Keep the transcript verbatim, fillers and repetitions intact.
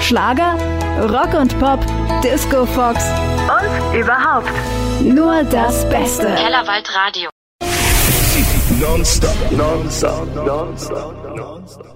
Schlager, Rock und Pop, Disco Fox und überhaupt nur das Beste. Kellerwald Radio. Non-stop, non-stop, non-stop, non-stop.